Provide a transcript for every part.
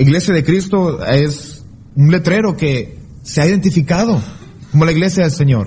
Iglesia de Cristo es un letrero que se ha identificado como la iglesia del Señor.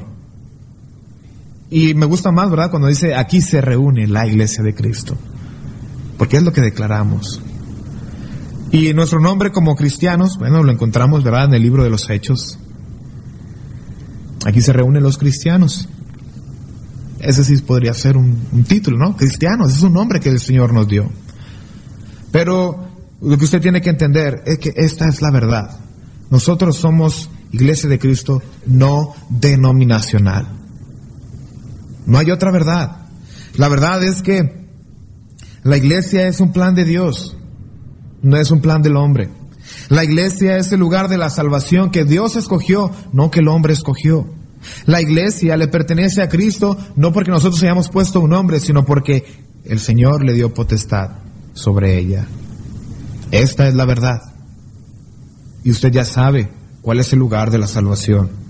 Y me gusta más, ¿verdad?, cuando dice aquí se reúne la iglesia de Cristo, porque es lo que declaramos. Y nuestro nombre como cristianos, bueno, lo encontramos, ¿verdad?, en el libro de los Hechos. Aquí se reúnen los cristianos. Ese sí podría ser un título, ¿no? Cristianos, es un nombre que el Señor nos dio. Pero lo que usted tiene que entender es que esta es la verdad. Nosotros somos Iglesia de Cristo no denominacional. No hay otra verdad. La verdad es que la iglesia es un plan de Dios, no es un plan del hombre. La iglesia es el lugar de la salvación que Dios escogió, no que el hombre escogió. La iglesia le pertenece a Cristo, no porque nosotros hayamos puesto un nombre, sino porque el Señor le dio potestad sobre ella. Esta es la verdad. Y usted ya sabe cuál es el lugar de la salvación.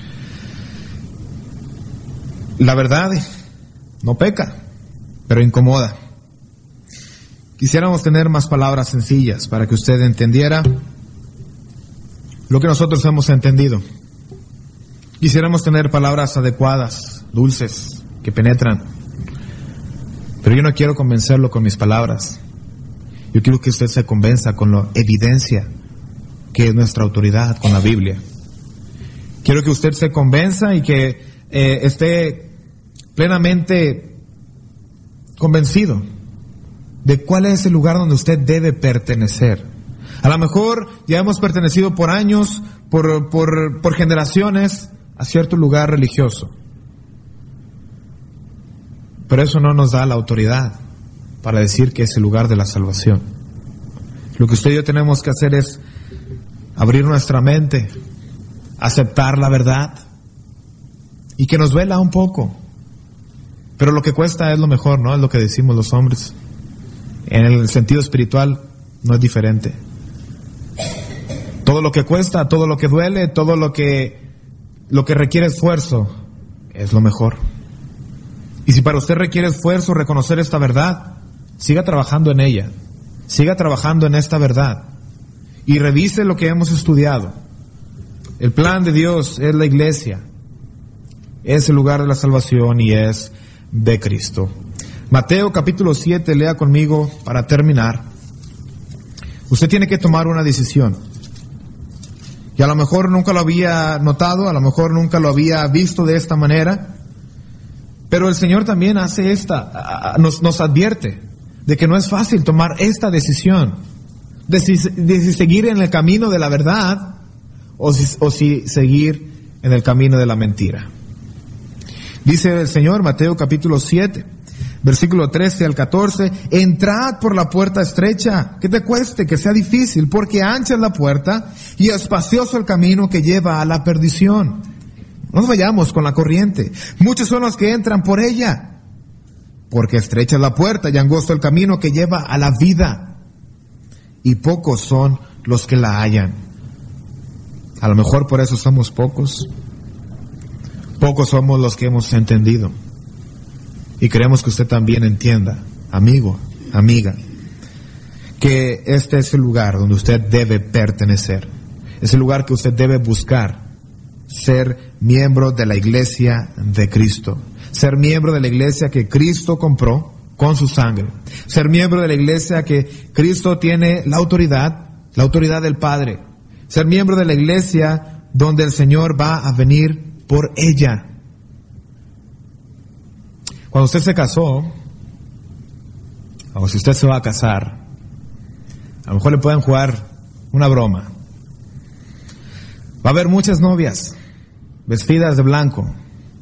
La verdad no peca, pero incomoda. Quisiéramos tener más palabras sencillas para que usted entendiera lo que nosotros hemos entendido. Quisiéramos tener palabras adecuadas, dulces, que penetran. Pero yo no quiero convencerlo con mis palabras. Yo quiero que usted se convenza con la evidencia que es nuestra autoridad, con la Biblia. Quiero que usted se convenza y que esté plenamente convencido de cuál es el lugar donde usted debe pertenecer. A lo mejor ya hemos pertenecido por años, por generaciones a cierto lugar religioso, pero eso no nos da la autoridad para decir que es el lugar de la salvación. Lo que usted y yo tenemos que hacer es abrir nuestra mente, aceptar la verdad y que nos duela un poco. Pero lo que cuesta es lo mejor, ¿no? Es lo que decimos los hombres. En el sentido espiritual no es diferente. Todo lo que cuesta, todo lo que duele, todo lo que requiere esfuerzo es lo mejor. Y si para usted requiere esfuerzo reconocer esta verdad, siga trabajando en ella. Siga trabajando en esta verdad. Y revise lo que hemos estudiado. El plan de Dios es la iglesia. Es el lugar de la salvación y es de Cristo. Mateo capítulo 7, lea conmigo para terminar. Usted tiene que tomar una decisión. Y a lo mejor nunca lo había notado, a lo mejor nunca lo había visto de esta manera, pero el Señor también hace nos advierte de que no es fácil tomar esta decisión, de si seguir en el camino de la verdad o si seguir en el camino de la mentira. Dice el Señor, Mateo capítulo 7, versículo 13 al 14, entrad por la puerta estrecha, que te cueste, que sea difícil, porque ancha es la puerta y espacioso el camino que lleva a la perdición. No nos vayamos con la corriente. Muchos son los que entran por ella, porque estrecha es la puerta y angosto el camino que lleva a la vida, y pocos son los que la hallan. A lo mejor por eso somos pocos. Pocos somos los que hemos entendido. Y queremos que usted también entienda, amigo, amiga, que este es el lugar donde usted debe pertenecer. Es el lugar que usted debe buscar. Ser miembro de la iglesia de Cristo. Ser miembro de la iglesia que Cristo compró con su sangre. Ser miembro de la iglesia que Cristo tiene la autoridad del Padre. Ser miembro de la iglesia donde el Señor va a venir por ella. Cuando usted se casó, o si usted se va a casar, a lo mejor le pueden jugar una broma. Va a haber muchas novias vestidas de blanco,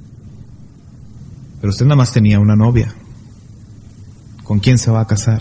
pero usted nada más tenía una novia. ¿Con quién se va a casar?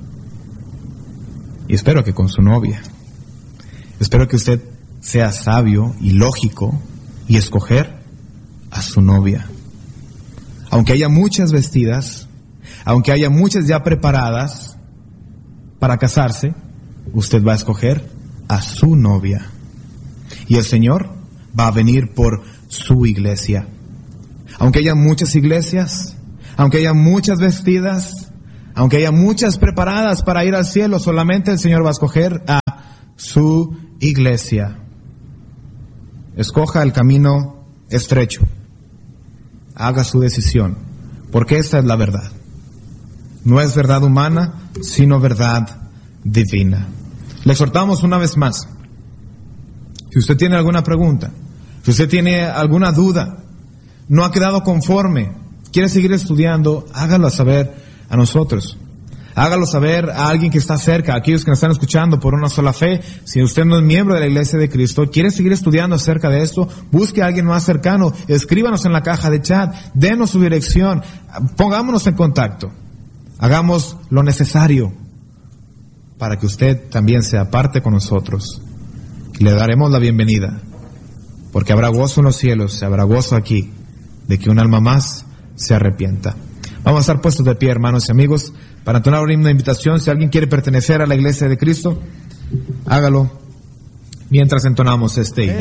Y espero que con su novia. Espero que usted sea sabio y lógico y escoger a su novia. Aunque haya muchas vestidas, aunque haya muchas ya preparadas para casarse, usted va a escoger a su novia. Y el Señor va a venir por su iglesia. Aunque haya muchas iglesias, aunque haya muchas vestidas, aunque haya muchas preparadas para ir al cielo, solamente el Señor va a escoger a su iglesia. Escoja el camino estrecho. Haga su decisión, porque esta es la verdad. No es verdad humana, sino verdad divina. Le exhortamos una vez más. Si usted tiene alguna pregunta, si usted tiene alguna duda, no ha quedado conforme, quiere seguir estudiando, hágalo saber a nosotros. Hágalo saber a alguien que está cerca, a aquellos que nos están escuchando por una sola fe. Si usted no es miembro de la Iglesia de Cristo, quiere seguir estudiando acerca de esto, busque a alguien más cercano, escríbanos en la caja de chat, denos su dirección, pongámonos en contacto. Hagamos lo necesario para que usted también sea parte con nosotros. Y le daremos la bienvenida, porque habrá gozo en los cielos, habrá gozo aquí, de que un alma más se arrepienta. Vamos a estar puestos de pie, hermanos y amigos, para entonar una invitación. Si alguien quiere pertenecer a la Iglesia de Cristo, hágalo mientras entonamos este himno.